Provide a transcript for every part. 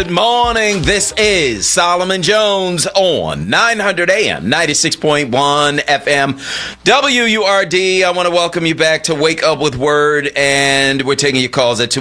Good morning. This is Solomon Jones on 900 AM, 96.1 FM, WURD. I want to welcome you back to Wake Up with Word, and we're taking your calls at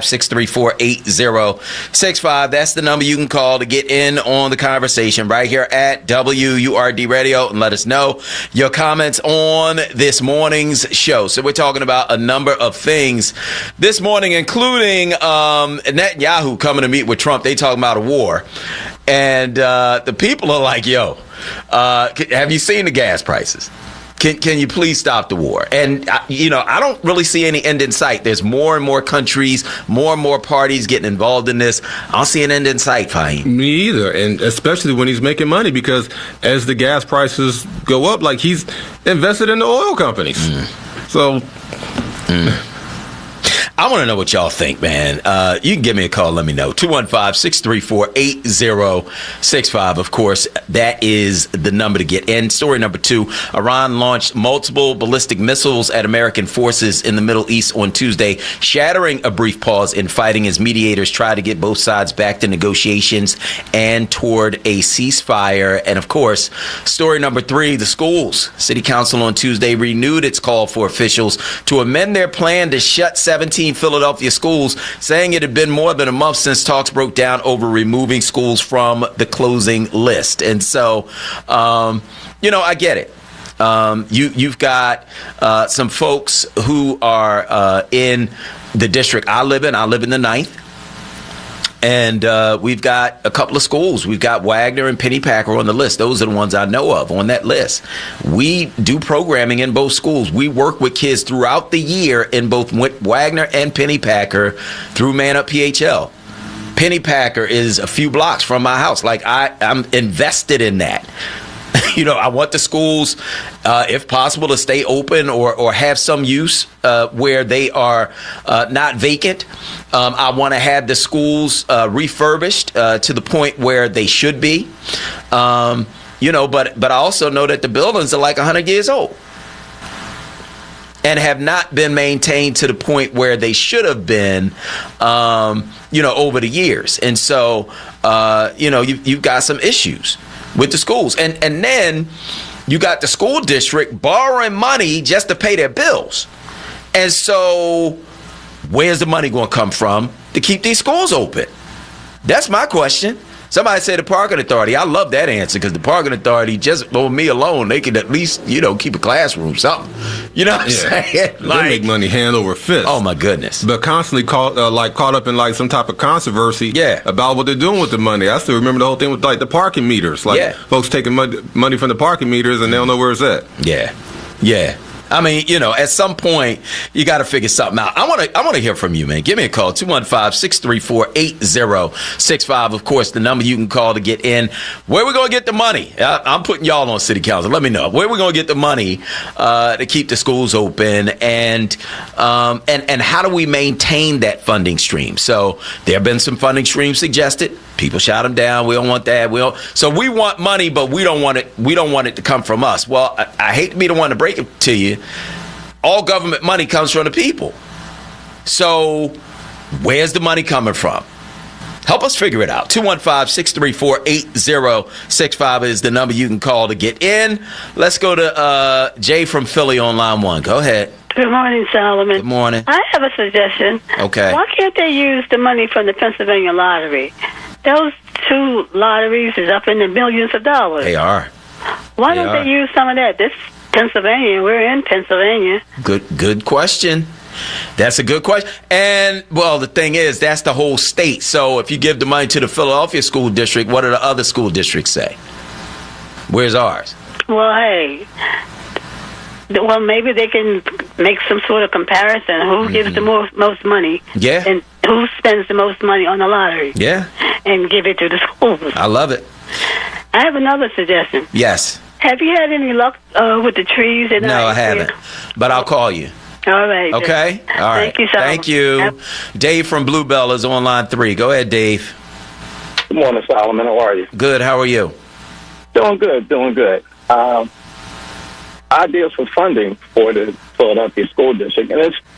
215-634-8065. That's the number you can call to get in on the conversation right here at WURD Radio and let us know your comments on this morning's show. So we're talking about a number of things this morning, including Netanyahu coming to meet with Trump. They talking about a war, and the people are like, "Yo, have you seen the gas prices? Can you please stop the war?" And I don't really see any end in sight. There's more and more countries, more and more parties getting involved in this. I don't see an end in sight, Fahim. Me either, and especially when he's making money, because as the gas prices go up, like, he's invested in the oil companies. So. I want to know what y'all think, man. You can give me a call. Let me know. 215-634-8065. Of course, that is the number to get in. Story number 2, Iran launched multiple ballistic missiles at American forces in the Middle East on Tuesday, shattering a brief pause in fighting as mediators try to get both sides back to negotiations and toward a ceasefire. And, of course, story number 3, the schools. City Council on Tuesday renewed its call for officials to amend their plan to shut 17 Philadelphia schools, saying it had been more than a month since talks broke down over removing schools from the closing list. And so, I get it. You've got some folks who are in the district I live in. I live in the 9th. And we've got a couple of schools. We've got Wagner and Pennypacker on the list. Those are the ones I know of on that list. We do programming in both schools. We work with kids throughout the year in both Wagner and Pennypacker through Man Up PHL. Pennypacker is a few blocks from my house. Like, I'm invested in that. I want the schools, if possible, to stay open or have some use where they are not vacant. I want to have the schools refurbished to the point where they should be. But I also know that the buildings are like 100 years old and have not been maintained to the point where they should have been, over the years. And so, you've got some issues with the schools. And then you got the school district borrowing money just to pay their bills. And so where's the money going to come from to keep these schools open? That's my question. Somebody said the parking authority. I love that answer, because the parking authority, just for me alone, they could at least, keep a classroom, something. You know what I'm saying? They make money hand over fist. Oh, my goodness. But constantly caught up in some type of controversy about what they're doing with the money. I still remember the whole thing with the parking meters. Folks taking money from the parking meters and they don't know where it's at. Yeah. I mean, at some point, you got to figure something out. I want to hear from you, man. Give me a call, 215-634-8065. Of course, the number you can call to get in. Where we going to get the money? I'm putting y'all on City Council. Let me know. Where we going to get the money to keep the schools open, and how do we maintain that funding stream? So there have been some funding streams suggested. People shot them down. We don't want that. So we want money, but we don't want it. We don't want it to come from us. Well, I hate to be the one to break it to you. All government money comes from the people. So where's the money coming from? Help us figure it out. 215-634-8065 is the number you can call to get in. Let's go to Jay from Philly on line 1. Go ahead. Good morning, Solomon. Good morning. I have a suggestion. Okay. Why can't they use the money from the Pennsylvania lottery? Those 2 lotteries is up in the millions of dollars. They are. Why don't they use some of that? This Pennsylvania, we're in Pennsylvania. Good question. That's a good question. And, well, the thing is, that's the whole state. So if you give the money to the Philadelphia school district, what do the other school districts say? Where's ours? Well, hey, maybe they can make some sort of comparison. Who gives the most money? Yeah. And who spends the most money on the lottery? Yeah. And give it to the schools. I love it. I have another suggestion. Yes. Have you had any luck with the trees? No, I haven't. But I'll call you. All right. Okay? All right. Thank you, Solomon. Thank you. Dave from Bluebell is on line 3. Go ahead, Dave. Good morning, Solomon. How are you? Good. How are you? Doing good. Ideas for funding for the Philadelphia School District. And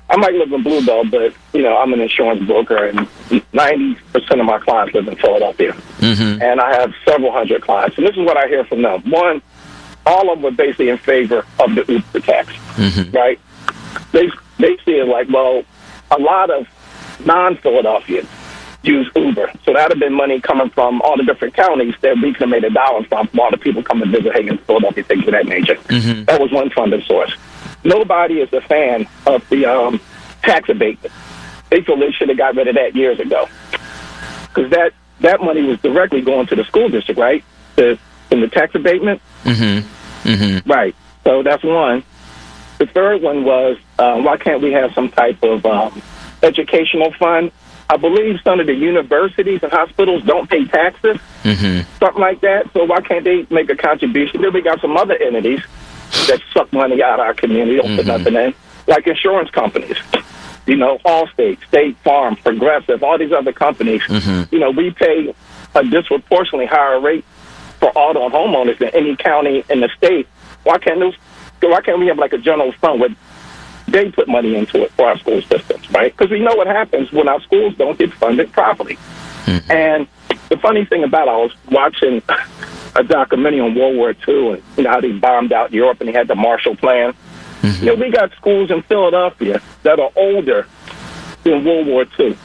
I might live in Bluebell, but, I'm an insurance broker, and 90% of my clients live in Philadelphia. Mm-hmm. And I have several hundred clients. And this is what I hear from them. One, all of them are basically in favor of the Uber tax, right? They see it like, well, a lot of non-Philadelphians use Uber. So that would have been money coming from all the different counties that we could have made $1 from while the people come and visit Hagen, Philadelphia, things of that nature. Mm-hmm. That was one funding source. Nobody is a fan of the tax abatement. They feel they should have got rid of that years ago. Because that money was directly going to the school district, right? In the tax abatement? Mm-hmm. Mm-hmm. Right. So that's one. The third one was, why can't we have some type of educational fund? I believe some of the universities and hospitals don't pay taxes, something like that. So why can't they make a contribution? Then we got some other entities that suck money out of our community, don't put nothing in, like insurance companies. Allstate, State Farm, Progressive, all these other companies. We pay a disproportionately higher rate for auto and homeowners than any county in the state. Why can't we have like a general fund where they put money into it for our school systems, right? Because we know what happens when our schools don't get funded properly. And the funny thing about it, I was watching a documentary on World War II and how they bombed out Europe and they had the Marshall Plan. We got schools in Philadelphia that are older than World War II.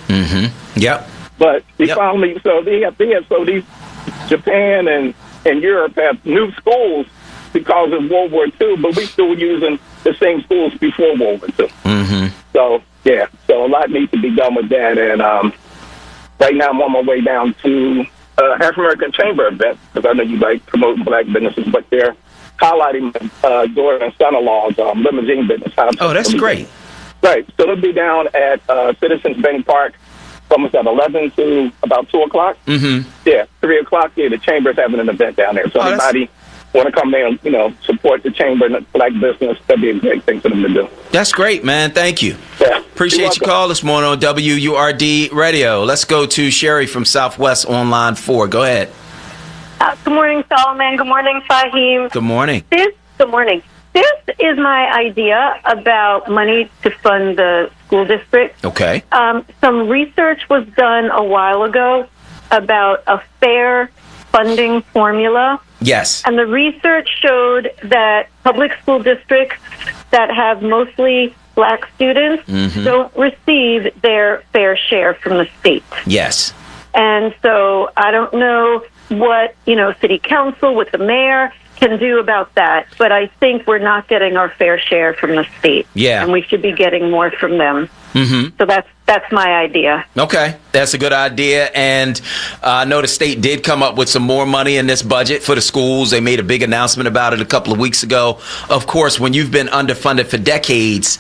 Yep. But finally, so these Japan and Europe have new schools because of World War II, but we still using the same schools before World War II. So a lot needs to be done with that. And right now I'm on my way down to African American Chamber event because I know you like promoting black businesses, but they're highlighting daughter and son-in-law's limousine business. Oh, that's great. Right. So they'll be down at Citizens Bank Park from at 11 to about 2 o'clock. Yeah, 3 o'clock. Yeah, the Chamber's having an event down there. So anybody want to come there and, support the Chamber and black business, that'd be a great thing for them to do. That's great, man. Thank you. Yeah. Appreciate your call this morning on WURD Radio. Let's go to Sherry from Southwest on line 4. Go ahead. Good morning, Solomon. Good morning, Fahim. Good morning. Good morning. This is my idea about money to fund the school district. Okay. Some research was done a while ago about a fair funding formula. Yes. And the research showed that public school districts that have mostly black students don't receive their fair share from the state. Yes. And so I don't know what, city council with the mayor can do about that, but I think we're not getting our fair share from the state. Yeah. And we should be getting more from them. So that's my idea. Okay, that's a good idea. And I know the state did come up with some more money in this budget for the schools. They made a big announcement about it a couple of weeks ago. Of course, when you've been underfunded for decades,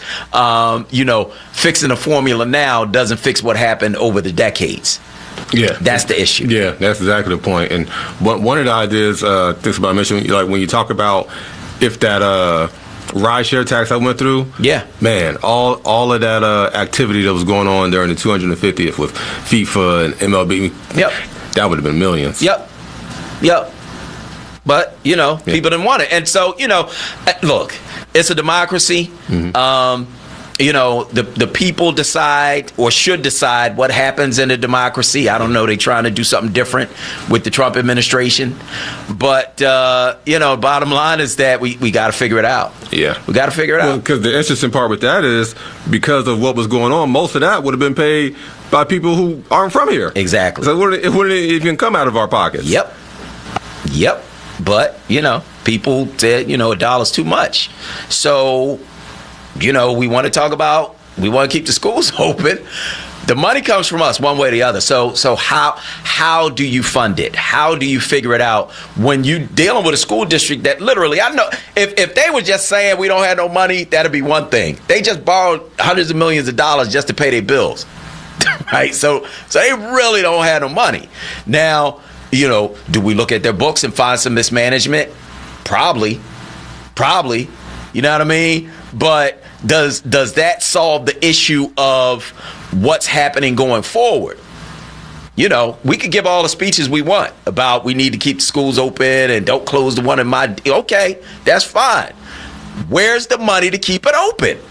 fixing a formula now doesn't fix what happened over the decades. Yeah, that's the issue. Yeah, that's exactly the point. And one of the ideas, things about mentioning, like when you talk about if that ride share tax I went through, man, all of that activity that was going on during the 250th with FIFA and MLB, that would have been millions. Yep. But people didn't want it, and so look, it's a democracy. The people decide or should decide what happens in a democracy. I don't know. They're trying to do something different with the Trump administration. But, bottom line is that we got to figure it out. Yeah. We got to figure it out. Because the interesting part with that is because of what was going on, most of that would have been paid by people who aren't from here. Exactly. So it wouldn't even come out of our pockets. Yep. But, people said, $1's too much. So... we want to keep the schools open. The money comes from us one way or the other. So how do you fund it? How do you figure it out when you dealing with a school district that literally, I know if they were just saying we don't have no money, that'd be one thing. They just borrowed hundreds of millions of dollars just to pay their bills. Right? So they really don't have no money. Now, do we look at their books and find some mismanagement? Probably. You know what I mean? But does that solve the issue of what's happening going forward? We could give all the speeches we want about we need to keep the schools open and don't close the one in my... Okay, that's fine. Where's the money to keep it open?